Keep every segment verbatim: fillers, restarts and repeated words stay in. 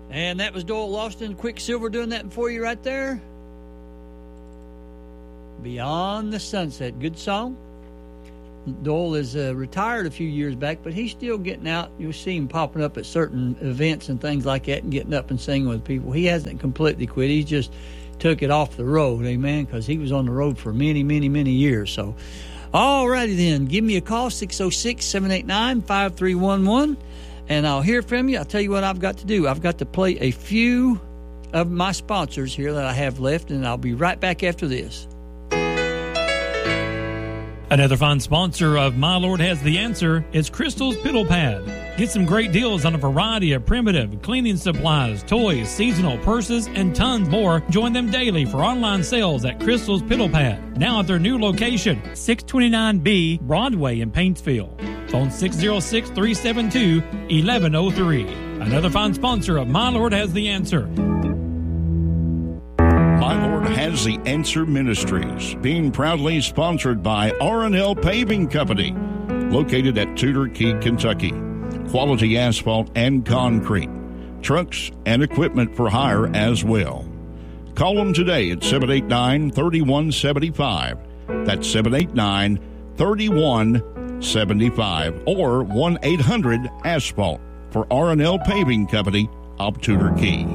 And that was Doyle Lawson, Quicksilver, doing that for you right there. Beyond the Sunset. Good song. Doyle is uh, retired a few years back, but he's still getting out. You'll see him popping up at certain events and things like that and getting up and singing with people. He hasn't completely quit. He just took it off the road, amen, because he was on the road for many, many, many years. So, all righty then. Give me a call, six oh six, seven eight nine, five three one one, and I'll hear from you. I'll tell you what I've got to do. I've got to play a few of my sponsors here that I have left, and I'll be right back after this. Another fine sponsor of My Lord Has the Answer is Crystal's Pillow Pad. Get some great deals on a variety of primitive cleaning supplies, toys, seasonal purses, and tons more. Join them daily for online sales at Crystal's Pillow Pad. Now at their new location, six twenty-nine B Broadway in Paintsville. Phone six oh six, three seven two, one one oh three. Another fine sponsor of My Lord Has the Answer. My Lord Has the Answer Ministries, being proudly sponsored by R and L Paving Company, located at Tudor Key, Kentucky. Quality asphalt and concrete, trucks and equipment for hire as well. Call them today at seven eight nine, three one seven five. That's seven eight nine, three one seven five or one eight hundred asphalt for R and L Paving Company of Tudor Key.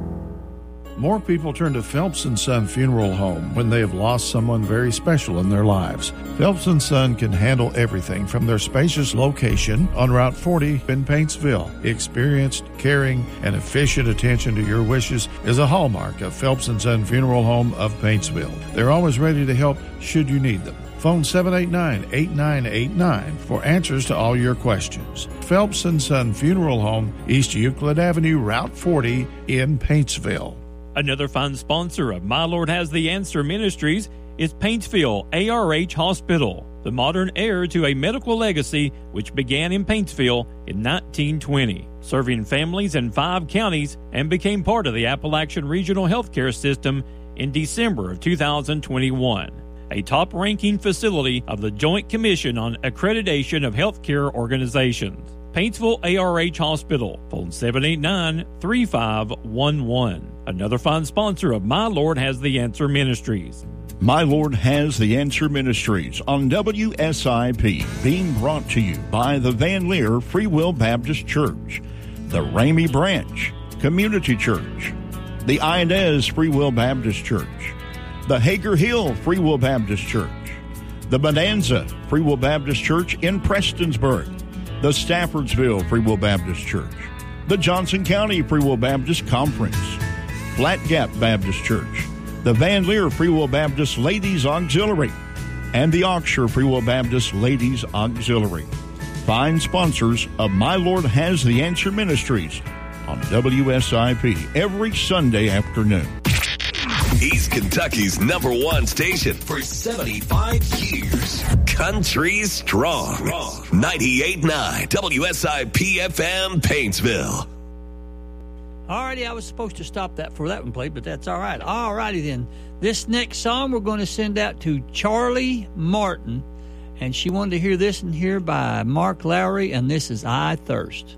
More people turn to Phelps and Son Funeral Home when they have lost someone very special in their lives. Phelps and Son can handle everything from their spacious location on Route forty in Paintsville. Experienced, caring, and efficient attention to your wishes is a hallmark of Phelps and Son Funeral Home of Paintsville. They're always ready to help should you need them. Phone seven eight nine, eight nine eight nine for answers to all your questions. Phelps and Son Funeral Home, East Euclid Avenue, Route forty in Paintsville. Another fine sponsor of My Lord Has the Answer Ministries is Paintsville A R H Hospital, the modern heir to a medical legacy which began in Paintsville in nineteen twenty, serving families in five counties, and became part of the Appalachian Regional Healthcare System in December of two thousand twenty-one, a top-ranking facility of the Joint Commission on Accreditation of Healthcare Organizations. Paintsville A R H Hospital, phone seven eight nine, three five one one. Another fine sponsor of My Lord Has the Answer Ministries. My Lord Has the Answer Ministries on W S I P, being brought to you by the Van Leer Free Will Baptist Church, the Ramey Branch Community Church, the Inez Free Will Baptist Church, the Hager Hill Free Will Baptist Church, the Bonanza Free Will Baptist Church in Prestonsburg, the Staffordsville Free Will Baptist Church, the Johnson County Free Will Baptist Conference, Flat Gap Baptist Church, the Van Leer Free Will Baptist Ladies Auxiliary, and the Oxshire Free Will Baptist Ladies Auxiliary. Fine sponsors of My Lord Has the Answer Ministries on W S I P every Sunday afternoon. He's Kentucky's number one station for seventy-five years. Country Strong. ninety-eight point nine W S I P F M Paintsville. Alrighty, I was supposed to stop that before that one played, but that's all right. Alrighty then. This next song we're going to send out to Charlie Martin, and she wanted to hear this and here by Mark Lowry, and this is I Thirst.